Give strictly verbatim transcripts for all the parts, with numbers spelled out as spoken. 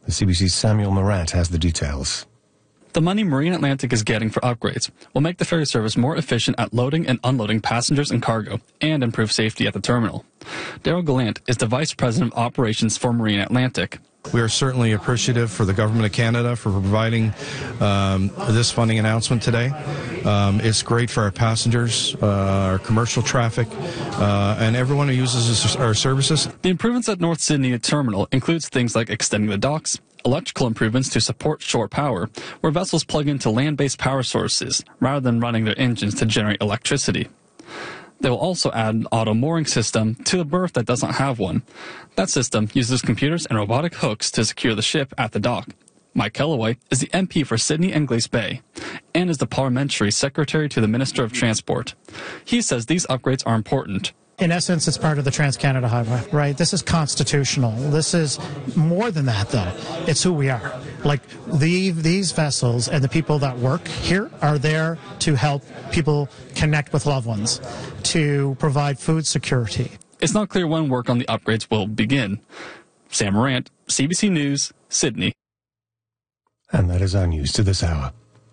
The C B C's Samuel Murat has the details. The money Marine Atlantic is getting for upgrades will make the ferry service more efficient at loading and unloading passengers and cargo and improve safety at the terminal. Daryl Gallant is the Vice President of Operations for Marine Atlantic. We are certainly appreciative for the Government of Canada for providing um, this funding announcement today. Um, it's great for our passengers, uh, our commercial traffic, uh, and everyone who uses our services. The improvements at North Sydney Terminal includes things like extending the docks, electrical improvements to support shore power, where vessels plug into land-based power sources rather than running their engines to generate electricity. They will also add an auto mooring system to the berth that doesn't have one. That system uses computers and robotic hooks to secure the ship at the dock. Mike Kellaway is the M P for Sydney and Glace Bay and is the parliamentary secretary to the Minister of Transport. He says these upgrades are important. In essence, it's part of the Trans-Canada Highway, right? This is constitutional. This is more than that, though. It's who we are. Like, the, these vessels and the people that work here are there to help people connect with loved ones, to provide food security. It's not clear when work on the upgrades will begin. Sam Morant, C B C News, Sydney. And that is our news to this hour.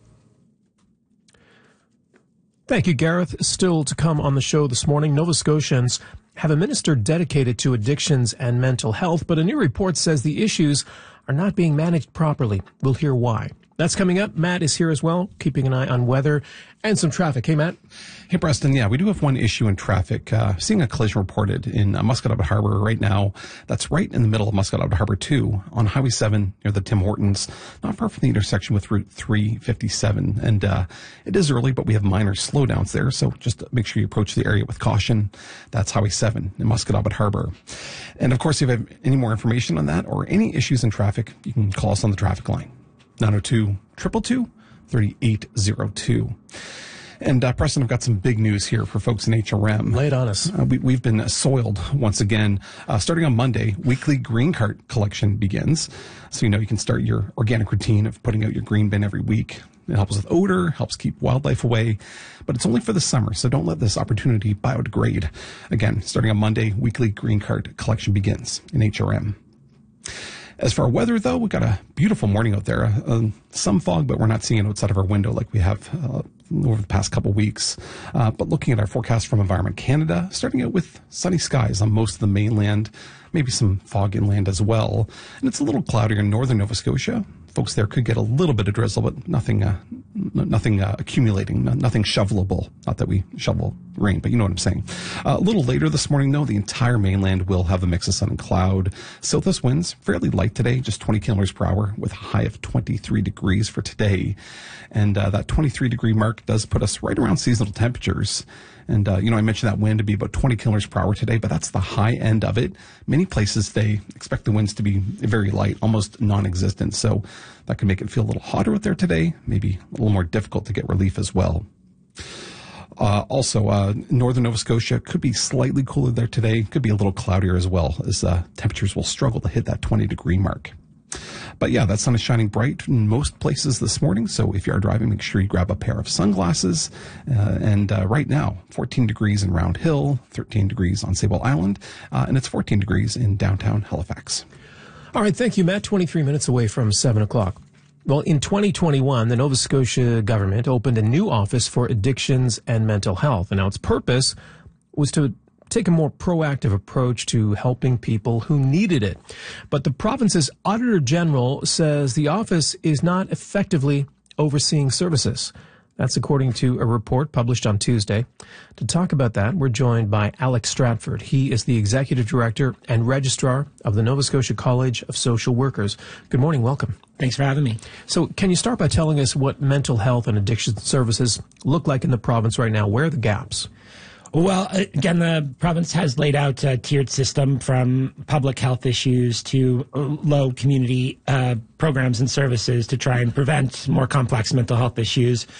Thank you, Gareth. Still to come on the show this morning, Nova Scotians have a minister dedicated to addictions and mental health, but a new report says the issues are not being managed properly. We'll hear why. That's coming up. Matt is here as well, keeping an eye on weather and some traffic. Hey, Matt. Hey, Preston. Yeah, we do have one issue in traffic. Uh, seeing a collision reported in uh, Muscatatuck Harbor right now. That's right in the middle of Muscatatuck Harbor two on Highway seven near the Tim Hortons, not far from the intersection with Route three fifty-seven. And uh, it is early, but we have minor slowdowns there. So just make sure you approach the area with caution. That's Highway seven in Muscatatuck Harbor. And of course, if you have any more information on that or any issues in traffic, you can call us on the traffic line. nine oh two, two two two, three eight oh two. And, uh, Preston, I've got some big news here for folks in H R M. Lay it on us. Uh, we, we've been soiled once again. Uh, starting on Monday, weekly green cart collection begins. So, you know, you can start your organic routine of putting out your green bin every week. It helps with odor, helps keep wildlife away, but it's only for the summer, so don't let this opportunity biodegrade. Again, starting on Monday, weekly green cart collection begins in H R M. As for our weather, though, we've got a beautiful morning out there. Uh, some fog, but we're not seeing it outside of our window like we have uh, over the past couple weeks. Uh, but looking at our forecast from Environment Canada, starting out with sunny skies on most of the mainland, maybe some fog inland as well. And it's a little cloudier in northern Nova Scotia. Folks there could get a little bit of drizzle, but nothing, uh, n- nothing uh, accumulating, n- nothing shovelable. Not that we shovel rain, but you know what I'm saying. Uh, a little later this morning, though, the entire mainland will have a mix of sun and cloud. Southwest winds fairly light today, just twenty kilometers per hour, with a high of twenty-three degrees for today. And uh, that twenty-three degree mark does put us right around seasonal temperatures. And, uh, you know, I mentioned that wind to be about twenty kilometers per hour today, but that's the high end of it. Many places, they expect the winds to be very light, almost non-existent. So that can make it feel a little hotter out there today, maybe a little more difficult to get relief as well. Uh, also, uh, northern Nova Scotia could be slightly cooler there today. Could be a little cloudier as well, as uh, temperatures will struggle to hit that twenty degree mark. But yeah, that sun is shining bright in most places this morning. So if you are driving, make sure you grab a pair of sunglasses. Uh, and uh, right now, fourteen degrees in Round Hill, thirteen degrees on Sable Island, uh, and it's fourteen degrees in downtown Halifax. All right, thank you, Matt. twenty-three minutes away from seven o'clock. Well, in twenty twenty-one, the Nova Scotia government opened a new office for addictions and mental health. And now its purpose was to take a more proactive approach to helping people who needed it. But the province's Auditor General says the office is not effectively overseeing services. That's according to a report published on Tuesday. To talk about that, we're joined by Alex Stratford. He is the Executive Director and Registrar of the Nova Scotia College of Social Workers. Good morning. Welcome. Thanks for having me. So can you start by telling us what mental health and addiction services look like in the province right now? Where are the gaps? Well, again, the province has laid out a tiered system from public health issues to low community uh, programs and services to try and prevent more complex mental health issues.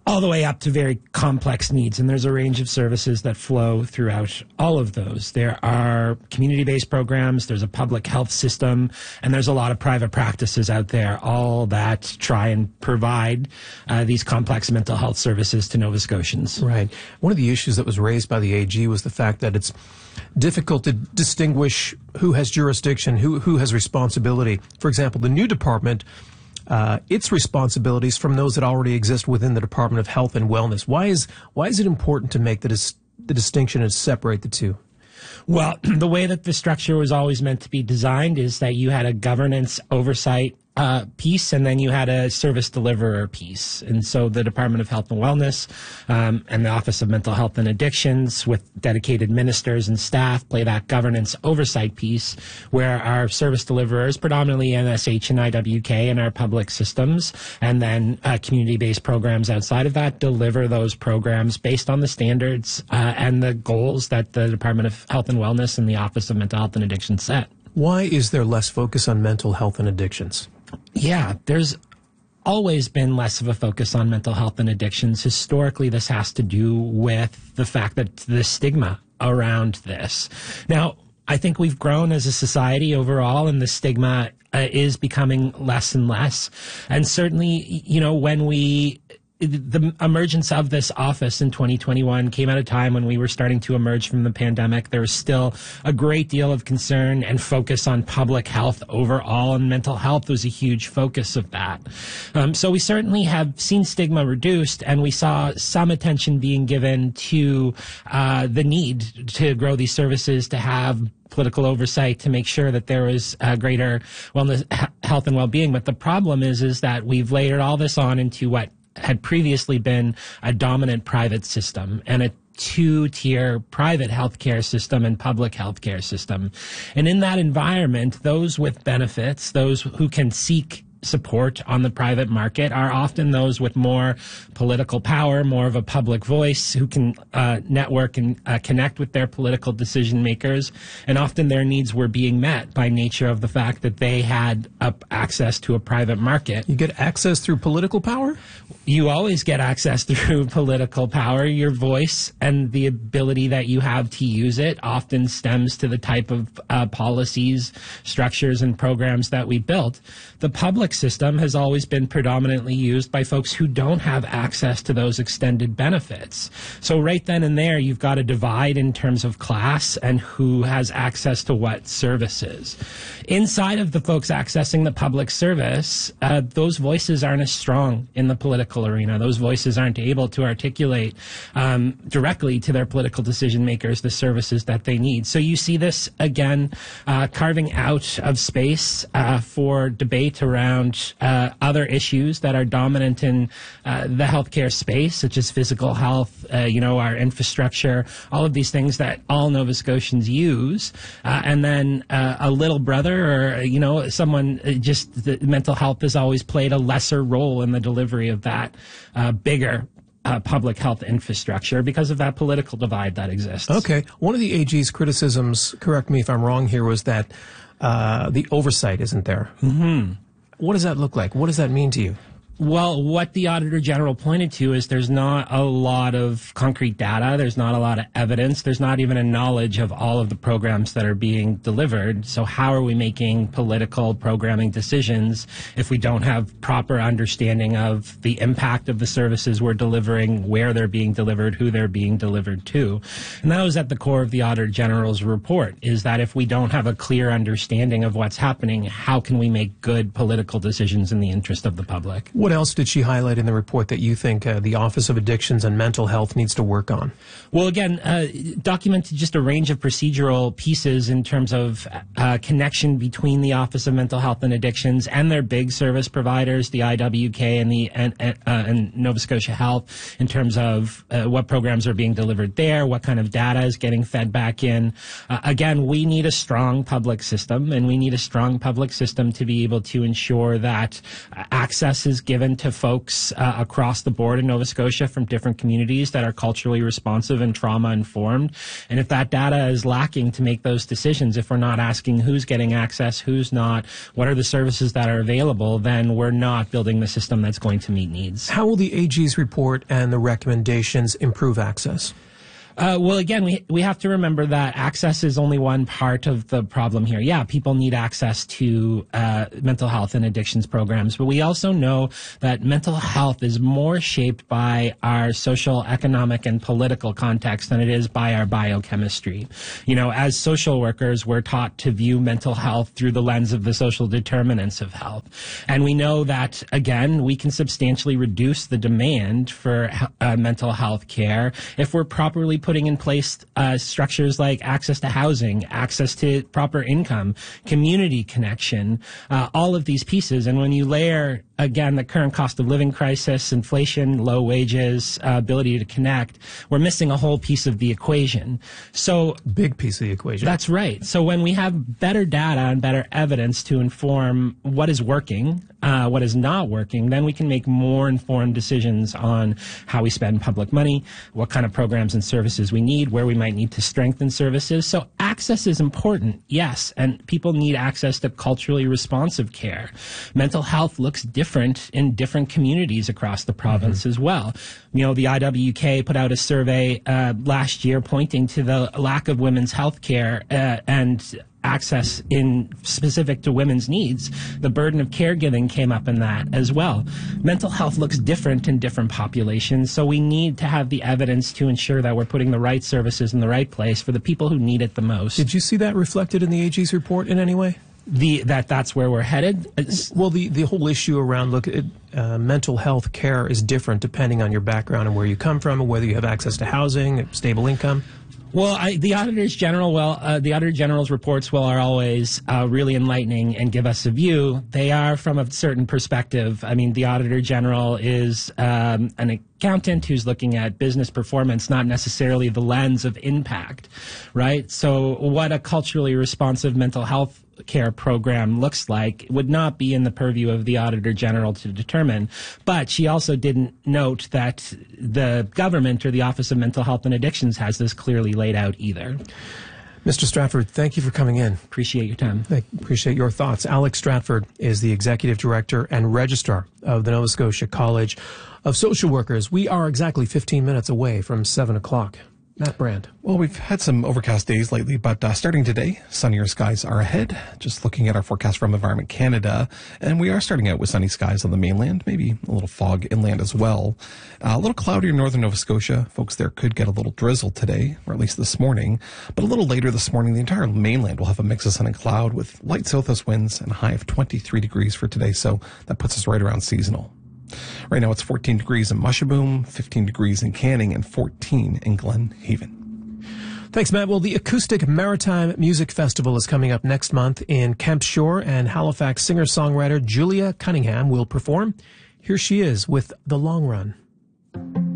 all the way up to very complex needs. And there's a range of services that flow throughout all of those. There are community-based programs, there's a public health system, and there's a lot of private practices out there, all that try and provide uh, these complex mental health services to Nova Scotians. Right. One of the issues that was raised by the A G was the fact that it's difficult to distinguish who has jurisdiction, who, who has responsibility. For example, the new department, Uh, its responsibilities from those that already exist within the Department of Health and Wellness. Why is why is it important to make the dis- the distinction and separate the two? Well, the way that the structure was always meant to be designed is that you had a governance oversight uh, piece, and then you had a service deliverer piece. And so the Department of Health and Wellness um, and the Office of Mental Health and Addictions, with dedicated ministers and staff, play that governance oversight piece, where our service deliverers, predominantly N S H and I W K and our public systems, and then uh, community-based programs outside of that, deliver those programs based on the standards uh, and the goals that the Department of Health and Wellness and the Office of Mental Health and Addiction set. Why is there less focus on mental health and addictions? Yeah, there's always been less of a focus on mental health and addictions. Historically, this has to do with the fact that the stigma around this. Now, I think we've grown as a society overall, and the stigma uh, is becoming less and less. And certainly, you know, when we... the emergence of this office in twenty twenty-one came at a time when we were starting to emerge from the pandemic. There was still a great deal of concern and focus on public health overall, and mental health was a huge focus of that. Um, so we certainly have seen stigma reduced, and we saw some attention being given to uh, the need to grow these services, to have political oversight, to make sure that there was uh, greater wellness, health and well-being. But the problem is, is that we've layered all this on into what had previously been a dominant private system and a two-tier private healthcare system and public healthcare system. And in that environment, those with benefits, those who can seek support on the private market, are often those with more political power, more of a public voice, who can uh, network and uh, connect with their political decision makers. And often their needs were being met by nature of the fact that they had uh, access to a private market. You get access through political power? You always get access through political power. Your voice and the ability that you have to use it often stems to the type of uh, policies, structures, and programs that we built. The public system has always been predominantly used by folks who don't have access to those extended benefits. So right then and there, you've got a divide in terms of class and who has access to what services. Inside of the folks accessing the public service, uh, those voices aren't as strong in the political arena. Those voices aren't able to articulate um, directly to their political decision makers the services that they need. So you see this again uh, carving out of space uh, for debate around uh, other issues that are dominant in uh, the healthcare space, such as physical health, uh, you know, our infrastructure, all of these things that all Nova Scotians use. Uh, and then uh, a little brother or, you know, someone, uh, just the mental health has always played a lesser role in the delivery of that uh, bigger Uh, public health infrastructure because of that political divide that exists. Okay. One of the A G's criticisms, correct me if I'm wrong here, was that uh, the oversight isn't there. Mm-hmm. What does that look like? What does that mean to you? Well, what the Auditor General pointed to is there's not a lot of concrete data. There's not a lot of evidence. There's not even a knowledge of all of the programs that are being delivered. So how are we making political programming decisions if we don't have proper understanding of the impact of the services we're delivering, where they're being delivered, who they're being delivered to? And that was at the core of the Auditor General's report, is that if we don't have a clear understanding of what's happening, how can we make good political decisions in the interest of the public? What else did she highlight in the report that you think uh, the Office of Addictions and Mental Health needs to work on? Well, again, uh, documented just a range of procedural pieces in terms of uh, connection between the Office of Mental Health and Addictions and their big service providers, the I W K and the and, uh, and Nova Scotia Health, in terms of uh, what programs are being delivered there, what kind of data is getting fed back in. Uh, again, we need a strong public system, and we need a strong public system to be able to ensure that uh, access is given given to folks uh, across the board in Nova Scotia from different communities that are culturally responsive and trauma informed. And if that data is lacking to make those decisions, if we're not asking who's getting access, who's not, what are the services that are available, then we're not building the system that's going to meet needs. How will the A G's report and the recommendations improve access? Uh, well, again, we we have to remember that access is only one part of the problem here. Yeah, people need access to uh, mental health and addictions programs, but we also know that mental health is more shaped by our social, economic, and political context than it is by our biochemistry. You know, as social workers, we're taught to view mental health through the lens of the social determinants of health. And we know that, again, we can substantially reduce the demand for uh, mental health care if we're properly putting in place uh, structures like access to housing, access to proper income, community connection, uh, all of these pieces. And when you layer, again, the current cost of living crisis, inflation, low wages, uh, ability to connect, we're missing a whole piece of the equation. So big piece of the equation. That's right. So when we have better data and better evidence to inform what is working, uh, what is not working, then we can make more informed decisions on how we spend public money, what kind of programs and services we need, where we might need to strengthen services. So access is important, yes, and people need access to culturally responsive care. Mental health looks different in different communities across the province mm-hmm. as well. You know, the I W K put out a survey uh, last year pointing to the lack of women's health care uh, and access in specific to women's needs. The burden of caregiving came up in that as well. Mental health looks different in different populations, so we need to have the evidence to ensure that we're putting the right services in the right place for the people who need it the most. Did you see that reflected in the A G's report in any way? The that that's where we're headed. It's, well, the the whole issue around look at uh, mental health care is different depending on your background and where you come from, and whether you have access to housing, stable income. Well, I, the auditors general, well, uh, the auditor general's reports, well, are always uh, really enlightening and give us a view. They are from a certain perspective. I mean, the auditor general is um, an accountant who's looking at business performance, not necessarily the lens of impact, right? So, what a culturally responsive mental health care program looks like would not be in the purview of the Auditor General to determine. But she also didn't note that the government or the Office of Mental Health and Addictions has this clearly laid out either. Mister Stratford, thank you for coming in. Appreciate your time. I appreciate your thoughts. Alex Stratford is the Executive Director and Registrar of the Nova Scotia College of Social Workers. We are exactly fifteen minutes away from seven o'clock. Matt Brand. Well, we've had some overcast days lately, but uh, starting today, sunnier skies are ahead. Just looking at our forecast from Environment Canada, and we are starting out with sunny skies on the mainland, maybe a little fog inland as well. Uh, a little cloudier in northern Nova Scotia. Folks there could get a little drizzle today, or at least this morning. But a little later this morning, the entire mainland will have a mix of sun and cloud with light southwest winds and a high of twenty-three degrees for today, so that puts us right around seasonal. Right now it's fourteen degrees in Mushaboom, fifteen degrees in Canning, and fourteen in Glen Haven. Thanks, Matt. Well, the Acoustic Maritime Music Festival is coming up next month in Kemps Shore, and Halifax singer-songwriter Julia Cunningham will perform. Here she is with The Long Run.